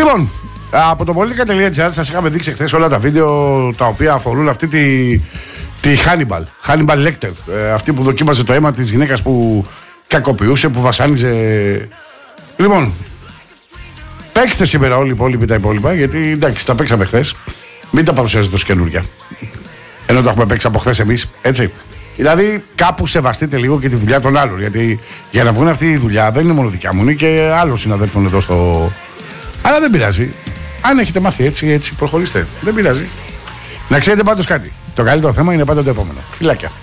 Λοιπόν, από το politica.gr σας είχαμε δείξει χθες όλα τα βίντεο τα οποία αφορούν αυτή τη Hannibal Lecter, αυτή που δοκίμαζε το αίμα της γυναίκας που κακοποιούσε, που βασάνιζε. Λοιπόν, παίξτε σήμερα όλοι οι υπόλοιποι τα υπόλοιπα, γιατί εντάξει, τα παίξαμε χθες. Μην τα παρουσιάζετε τόσο καινούργια. Ενώ τα έχουμε παίξει από χθες εμείς, έτσι. Δηλαδή, κάπου σεβαστείτε λίγο και τη δουλειά των άλλων. Γιατί για να βγουν αυτή η δουλειά δεν είναι μόνο δικιά μου, είναι και άλλων συναδέλφων εδώ στο. Αλλά δεν πειράζει. Αν έχετε μάθει έτσι, προχωρήστε. Δεν πειράζει. Να ξέρετε πάντως κάτι. Το καλύτερο θέμα είναι πάντα το επόμενο. Φιλάκια.